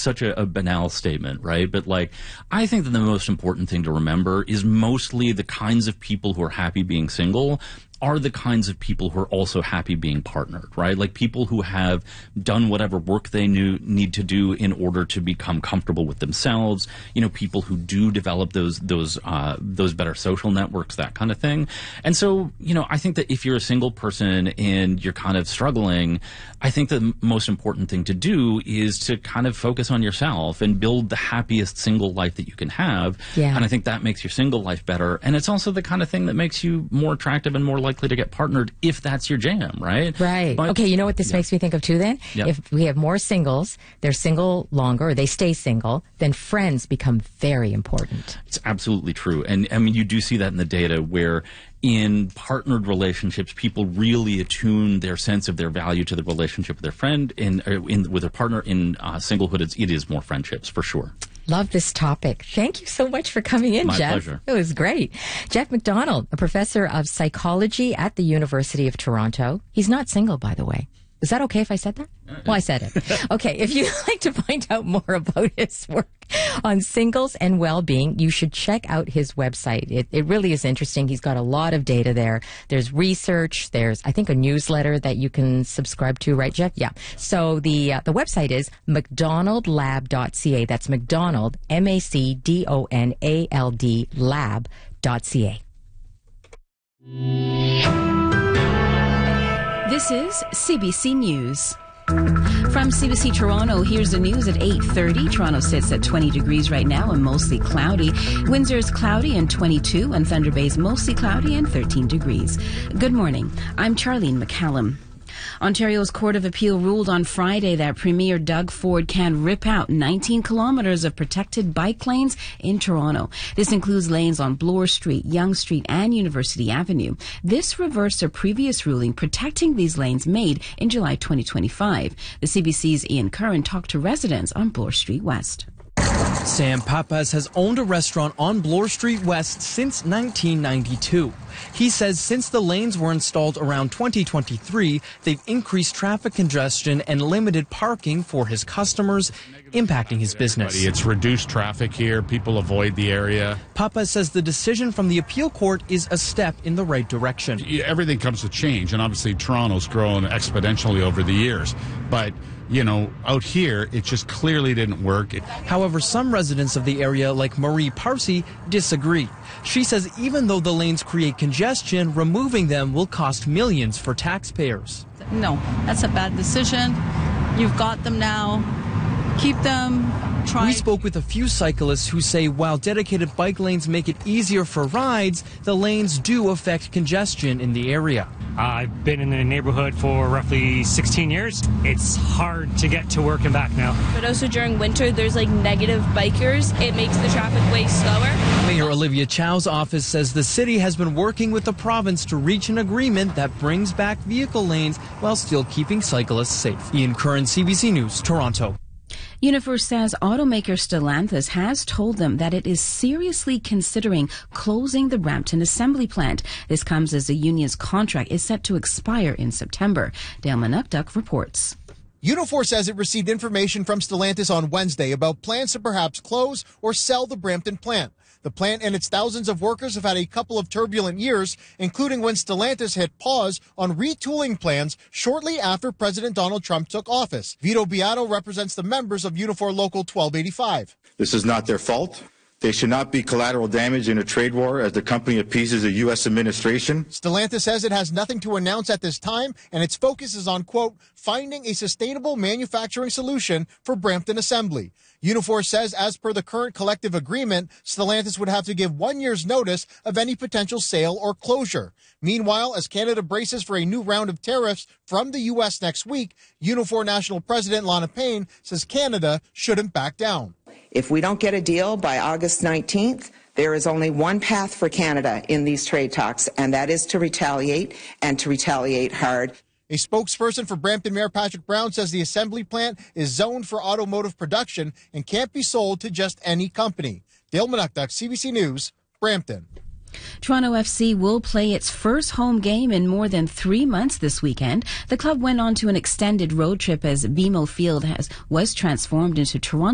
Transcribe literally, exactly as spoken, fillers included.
such a, a banal statement, right? But like, I think that the most important thing to remember is mostly the kinds of people who are happy being single are the kinds of people who are also happy being partnered, right? Like people who have done whatever work they knew, need to do in order to become comfortable with themselves. You know, people who do develop those those uh, those better social networks, that kind of thing. And so, you know, I think that if you're a single person and you're kind of struggling, I think the most important thing to do is to kind of focus on yourself and build the happiest single life that you can have. Yeah. And I think that makes your single life better. And it's also the kind of thing that makes you more attractive and more likely to get partnered if that's your jam, right? Right. But, okay, you know what this yeah. makes me think of too then? Yep. If we have more singles, they're single longer, or they stay single, then friends become very important. It's absolutely true. And I mean, you do see that in the data where in partnered relationships, people really attune their sense of their value to the relationship with their friend. In, in with their partner in uh, singlehood, it's, it is more friendships for sure. Love this topic. Thank you so much for coming in, My Jeff. pleasure. It was great. Jeff McDonald, a professor of psychology at the University of Toronto. He's not single, by the way. Is that okay if I said that? Well, I said it. Okay, if you'd like to find out more about his work on singles and well-being, you should check out his website. It, it really is interesting. He's got a lot of data there. There's research. There's, I think, a newsletter that you can subscribe to, right, Jeff? Yeah. So the uh, the website is macdonald lab dot c a. That's McDonald, M A C D O N A L D, lab dot c a. This is C B C News. From C B C Toronto, here's the news at eight thirty. Toronto sits at twenty degrees right now and mostly cloudy. Windsor's cloudy and twenty-two, and Thunder Bay's mostly cloudy and thirteen degrees. Good morning. I'm Charlene McCallum. Ontario's Court of Appeal ruled on Friday that Premier Doug Ford can rip out nineteen kilometres of protected bike lanes in Toronto. This includes lanes on Bloor Street, Yonge Street, and University Avenue. This reversed a previous ruling protecting these lanes made in July twenty twenty-five. The C B C's Ian Curran talked to residents on Bloor Street West. Sam Papas has owned a restaurant on Bloor Street West since nineteen ninety-two. He says since the lanes were installed around twenty twenty-three, they've increased traffic congestion and limited parking for his customers, impacting his business. It's reduced traffic here. People avoid the area. Papas says the decision from the appeal court is a step in the right direction. Everything comes with change, and obviously Toronto's grown exponentially over the years. But you know, out here, it just clearly didn't work. However, some residents of the area, like Marie Parsi, disagree. She says even though the lanes create congestion, removing them will cost millions for taxpayers. No, that's a bad decision. You've got them now. Keep them. Try. We spoke with a few cyclists who say while dedicated bike lanes make it easier for rides, the lanes do affect congestion in the area. Uh, I've been in the neighborhood for roughly sixteen years. It's hard to get to work and back now. But also during winter, there's like negative bikers. It makes the traffic way slower. Mayor Olivia Chow's office says the city has been working with the province to reach an agreement that brings back vehicle lanes while still keeping cyclists safe. Ian Curran, C B C News, Toronto. Unifor says automaker Stellantis has told them that it is seriously considering closing the Brampton assembly plant. This comes as the union's contract is set to expire in September. Dale Manukduk reports. Unifor says it received information from Stellantis on Wednesday about plans to perhaps close or sell the Brampton plant. The plant and its thousands of workers have had a couple of turbulent years, including when Stellantis hit pause on retooling plans shortly after President Donald Trump took office. Vito Beato represents the members of Unifor Local twelve eighty-five. This is not their fault. They should not be collateral damage in a trade war as the company appeases the U S administration. Stellantis says it has nothing to announce at this time, and its focus is on, quote, finding a sustainable manufacturing solution for Brampton Assembly. Unifor says as per the current collective agreement, Stellantis would have to give one year's notice of any potential sale or closure. Meanwhile, as Canada braces for a new round of tariffs from the U S next week, Unifor National President Lana Payne says Canada shouldn't back down. If we don't get a deal by August nineteenth, there is only one path for Canada in these trade talks, and that is to retaliate and to retaliate hard. A spokesperson for Brampton Mayor Patrick Brown says the assembly plant is zoned for automotive production and can't be sold to just any company. Dale Manukduk, C B C News, Brampton. Toronto F C will play its first home game in more than three months this weekend. The club went on to an extended road trip as B M O Field has was transformed into Toronto